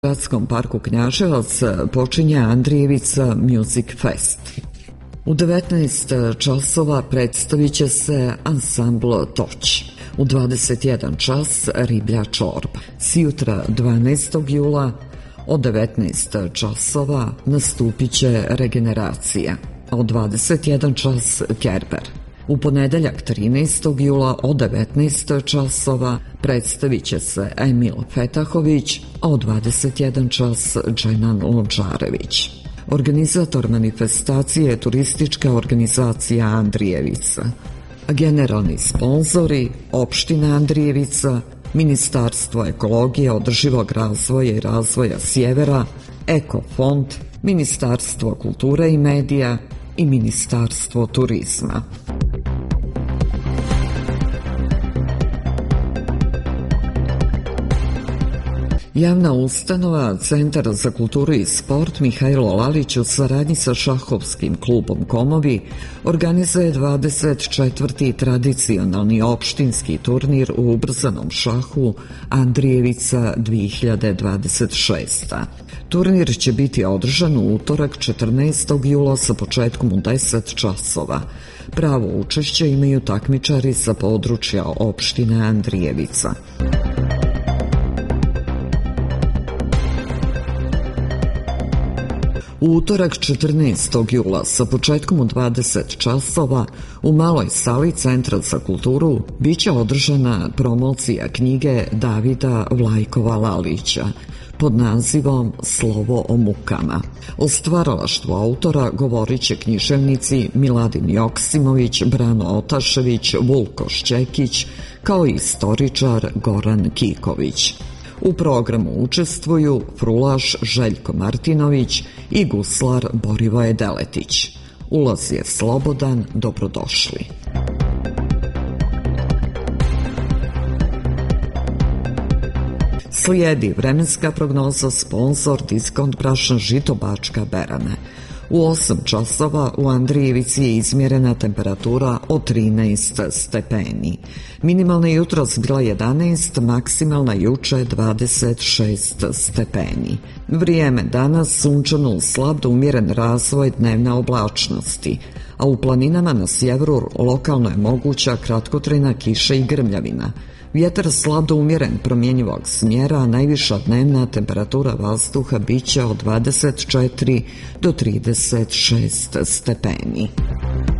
U Gradskom parku Knjaževac počinje Andrijevica Music Fest. U 19 časova predstavit će se ansambl Toć. U 21 čas Riblja čorba. Sjutra 12. jula od 19 časova nastupit će Regeneracija. Od 21 čas Kerber. U ponedeljak 13. jula od 19 časova predstavit će se Emil Fetahović, a od 21 čas Dženan Lončarević. Organizator manifestacije je turistička organizacija Andrijevica. Generalni sponzori opština Andrijevica, Ministarstvo ekologije, održivog razvoja i razvoja Sjevera, Eko fond, Ministarstvo kulture i medija i Ministarstvo turizma. Javna ustanova Centar za kulturu i sport Mihajlo Lalić u saradnji sa šahovskim klubom Komovi organizuje 24. tradicionalni opštinski turnir u ubrzanom šahu Andrijevica 2026. Turnir će biti održan u utorak 14. jula sa početkom u 10 časova. Pravo učešće imaju takmičari sa područja opštine Andrijevica. U utorak 14. jula sa početkom u 20 časova u maloj sali Centra za kulturu biće održana promocija knjige Davida Vlajkova Lalića pod nazivom Slovo o mukama. O stvaralaštvu autora govorit će književnici Miladin Joksimović, Brano Otašević, Vulko Šćekić, kao i istoričar Goran Kiković. U programu učestvuju frulaš Željko Martinović i guslar Borivoje Deletić. Ulaz je slobodan, dobrodošli. Slijedi vremenska prognoza, sponsor Diskont brašna žito Bačka Berane. U 8 časova u Andrijevici je izmjerena temperatura od 13 stepeni. Minimalna jutros bila 11, maksimalna juče 26 stepeni. Vrijeme danas sunčano uz slab do umjeren razvoj dnevne oblačnosti, a u planinama na sjeveru lokalno je moguća kratkotrajna kiša i grmljavina. Vjetar slab do umjeren promjenjivog smjera, a najviša dnevna temperatura vazduha biće od 24 do 36 stepeni.